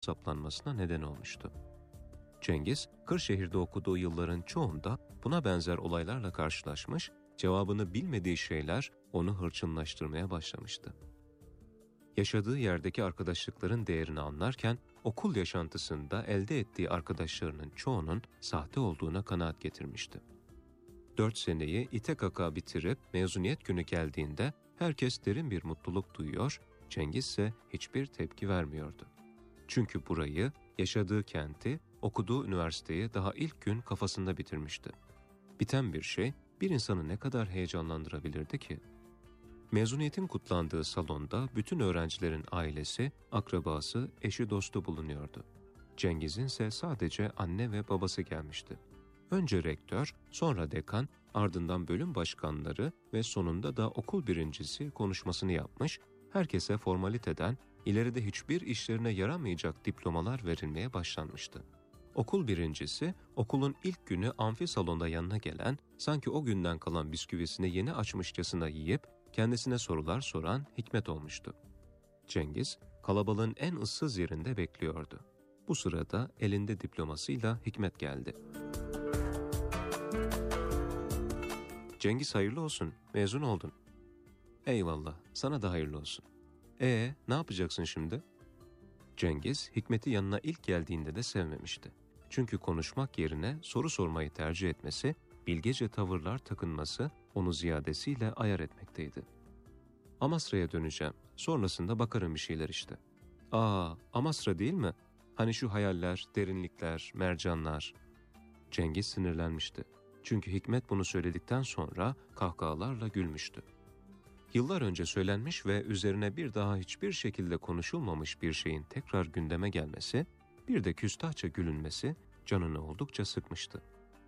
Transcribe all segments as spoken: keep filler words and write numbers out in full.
saplanmasına neden olmuştu. Cengiz, Kırşehir'de okuduğu yılların çoğunda buna benzer olaylarla karşılaşmış, cevabını bilmediği şeyler onu hırçınlaştırmaya başlamıştı. Yaşadığı yerdeki arkadaşlıkların değerini anlarken, okul yaşantısında elde ettiği arkadaşlarının çoğunun sahte olduğuna kanaat getirmişti. Dört seneyi ite kaka bitirip mezuniyet günü geldiğinde herkes derin bir mutluluk duyuyor, Cengiz ise hiçbir tepki vermiyordu. Çünkü burayı, yaşadığı kenti, okuduğu üniversiteyi daha ilk gün kafasında bitirmişti. Biten bir şey bir insanı ne kadar heyecanlandırabilirdi ki? Mezuniyetin kutlandığı salonda bütün öğrencilerin ailesi, akrabası, eşi dostu bulunuyordu. Cengiz'in ise sadece anne ve babası gelmişti. Önce rektör, sonra dekan, ardından bölüm başkanları ve sonunda da okul birincisi konuşmasını yapmış, herkese formaliteden ileride hiçbir işlerine yaramayacak diplomalar verilmeye başlanmıştı. Okul birincisi, okulun ilk günü amfi salonda yanına gelen, sanki o günden kalan bisküvisini yeni açmışçasına yiyip, kendisine sorular soran Hikmet olmuştu. Cengiz, kalabalığın en ıssız yerinde bekliyordu. Bu sırada elinde diplomasıyla Hikmet geldi. Cengiz hayırlı olsun, mezun oldun. Eyvallah, sana da hayırlı olsun. Ee, ne yapacaksın şimdi? Cengiz, Hikmet'i yanına ilk geldiğinde de sevmemişti. Çünkü konuşmak yerine soru sormayı tercih etmesi, bilgece tavırlar takınması onu ziyadesiyle ayar etmekteydi. Amasra'ya döneceğim, sonrasında bakarım bir şeyler işte. Aa, Amasra değil mi? Hani şu hayaller, derinlikler, mercanlar. Cengiz sinirlenmişti. Çünkü Hikmet bunu söyledikten sonra kahkahalarla gülmüştü. Yıllar önce söylenmiş ve üzerine bir daha hiçbir şekilde konuşulmamış bir şeyin tekrar gündeme gelmesi, bir de küstahça gülünmesi canını oldukça sıkmıştı.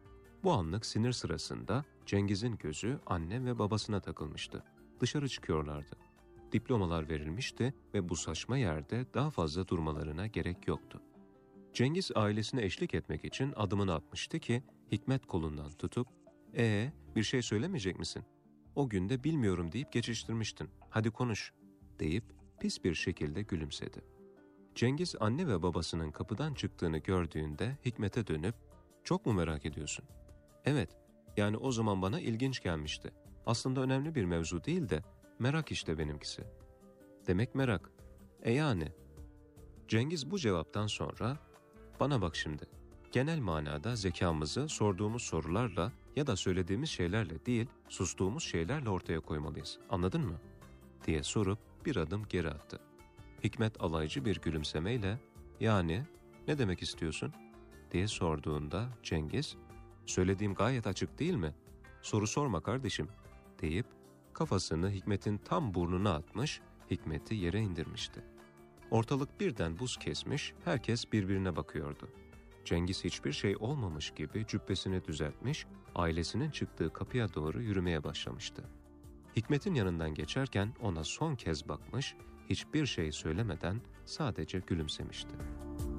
Bu anlık sinir sırasında Cengiz'in gözü anne ve babasına takılmıştı. Dışarı çıkıyorlardı. Diplomalar verilmişti ve bu saçma yerde daha fazla durmalarına gerek yoktu. Cengiz ailesine eşlik etmek için adımını atmıştı ki Hikmet kolundan tutup ''Ee, bir şey söylemeyecek misin? O gün de bilmiyorum deyip geçiştirmiştin. Hadi konuş.'' deyip pis bir şekilde gülümsedi. Cengiz anne ve babasının kapıdan çıktığını gördüğünde Hikmet'e dönüp ''Çok mu merak ediyorsun?'' ''Evet, yani o zaman bana ilginç gelmişti. Aslında önemli bir mevzu değil de merak işte benimkisi.'' ''Demek merak. E yani?'' Cengiz bu cevaptan sonra ''Bana bak şimdi, genel manada zekamızı sorduğumuz sorularla ya da söylediğimiz şeylerle değil, sustuğumuz şeylerle ortaya koymalıyız. Anladın mı?'' diye sorup bir adım geri attı. Hikmet alaycı bir gülümsemeyle ''Yani, ne demek istiyorsun?'' diye sorduğunda Cengiz ''Söylediğim gayet açık değil mi? Soru sorma kardeşim.'' deyip kafasını Hikmet'in tam burnuna atmış, Hikmet'i yere indirmişti. Ortalık birden buz kesmiş, herkes birbirine bakıyordu. Cengiz hiçbir şey olmamış gibi cübbesini düzeltmiş, ailesinin çıktığı kapıya doğru yürümeye başlamıştı. Hikmet'in yanından geçerken ona son kez bakmış, hiçbir şey söylemeden sadece gülümsemişti.